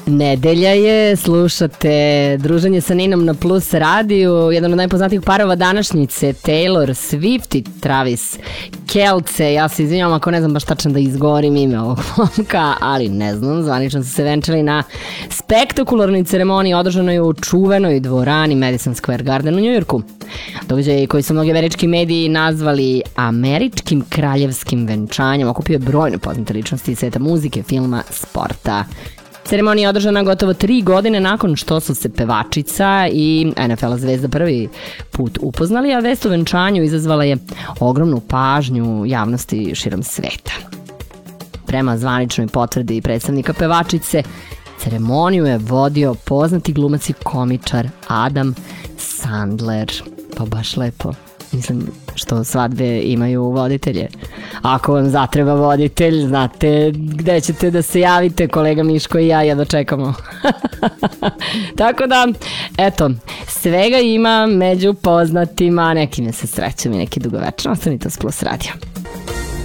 Nedelja je, slušate druženje sa Ninom na Plus radiju, jedan od najpoznatijih parova današnjice, Taylor Swift i Travis Kelce. Ja se izvinjam ako ne znam baš tačno da izgovorim ime ovog momka, ali ne znam, zvanično su se venčali na spektakularnoj ceremoniji održanoj u čuvenoj dvorani Madison Square Garden u Njujorku. Događaj koji su mnogi američki mediji nazvali američkim kraljevskim venčanjem okupio je brojne poznate ličnosti iz sveta muzike, filma, sporta. Ceremonija je održana gotovo 3 godine nakon što su se pevačica i NFL zvezda prvi put upoznali, a vest o venčanju izazvala je ogromnu pažnju javnosti širom sveta. Prema zvaničnoj potvrdi predstavnika pevačice, ceremoniju je vodio poznati glumac i komičar Adam Sandler. Pa baš lepo. Mislim što svadbe imaju voditelje. Ako vam zatreba voditelj, znate gde ćete da se javite, kolega Miško i ja jedva čekamo. Tako da, eto, svega ima među poznatima, neki me se srećom i neki dugovečno. Ostanite s Plus radio.